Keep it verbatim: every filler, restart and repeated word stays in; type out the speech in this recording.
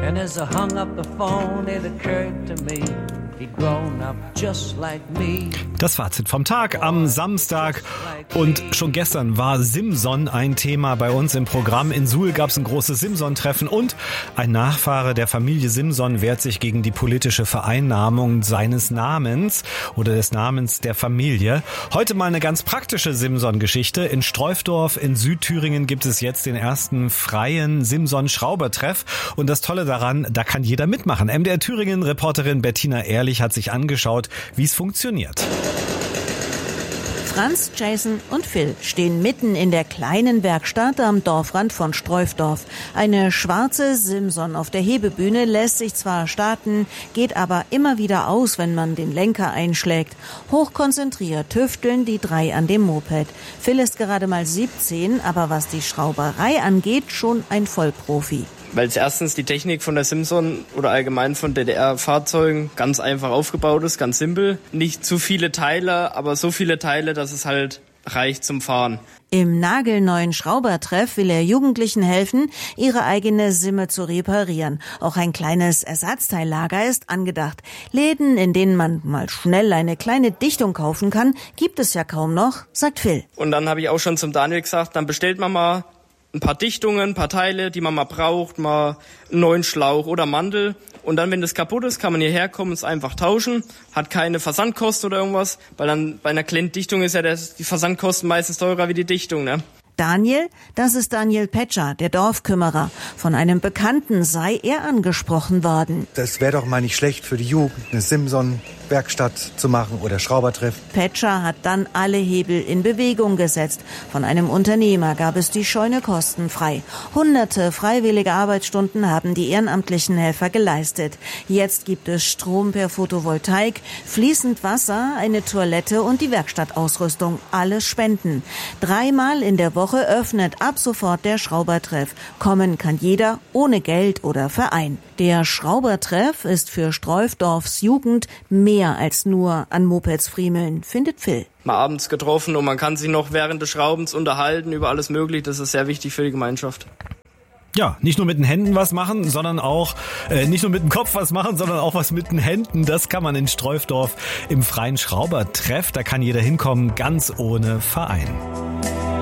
And as I hung up the phone, it occurred to me, he'd grown up just like me. Das Fazit vom Tag am Samstag. Und schon gestern war Simson ein Thema bei uns im Programm. In Suhl gab es ein großes Simson-Treffen und ein Nachfahre der Familie Simson wehrt sich gegen die politische Vereinnahmung seines Namens oder des Namens der Familie. Heute mal eine ganz praktische Simson-Geschichte. In Streufdorf in Südthüringen gibt es jetzt den ersten freien Simson-Schraubertreff. Und das Tolle daran, da kann jeder mitmachen. M D R Thüringen-Reporterin Bettina Ehrlich hat sich angeschaut, wie es funktioniert. Franz, Jason und Phil stehen mitten in der kleinen Werkstatt am Dorfrand von Streufdorf. Eine schwarze Simson auf der Hebebühne lässt sich zwar starten, geht aber immer wieder aus, wenn man den Lenker einschlägt. Hochkonzentriert tüfteln die drei an dem Moped. Phil ist gerade mal siebzehn, aber was die Schrauberei angeht, schon ein Vollprofi. Weil es erstens die Technik von der Simson oder allgemein von D D R-Fahrzeugen ganz einfach aufgebaut ist, ganz simpel. Nicht zu viele Teile, aber so viele Teile, dass es halt reicht zum Fahren. Im nagelneuen Schraubertreff will er Jugendlichen helfen, ihre eigene Simme zu reparieren. Auch ein kleines Ersatzteillager ist angedacht. Läden, in denen man mal schnell eine kleine Dichtung kaufen kann, gibt es ja kaum noch, sagt Phil. Und dann habe ich auch schon zum Daniel gesagt, dann bestellt man mal ein paar Dichtungen, ein paar Teile, die man mal braucht, mal einen neuen Schlauch oder Mandel. Und dann, wenn das kaputt ist, kann man hierher kommen und es einfach tauschen. Hat keine Versandkosten oder irgendwas, weil dann bei einer kleinen Dichtung ist ja das, die Versandkosten meistens teurer wie die Dichtung, ne? Daniel, das ist Daniel Petscher, der Dorfkümmerer. Von einem Bekannten sei er angesprochen worden. Das wäre doch mal nicht schlecht für die Jugend, eine Simson-Werkstatt zu machen oder Schraubertreff. Petscher hat dann alle Hebel in Bewegung gesetzt. Von einem Unternehmer gab es die Scheune kostenfrei. Hunderte freiwillige Arbeitsstunden haben die ehrenamtlichen Helfer geleistet. Jetzt gibt es Strom per Photovoltaik, fließend Wasser, eine Toilette und die Werkstattausrüstung. Alles Spenden. Dreimal in der Woche öffnet ab sofort der Schraubertreff. Kommen kann jeder, ohne Geld oder Verein. Der Schraubertreff ist für Streufdorfs Jugend mehr als nur an Mopeds friemeln, findet Phil. Mal abends getroffen und man kann sich noch während des Schraubens unterhalten über alles Mögliche. Das ist sehr wichtig für die Gemeinschaft. Ja, nicht nur mit den Händen was machen, sondern auch, äh, nicht nur mit dem Kopf was machen, sondern auch was mit den Händen. Das kann man in Streufdorf im freien Schraubertreff. Da kann jeder hinkommen, ganz ohne Verein.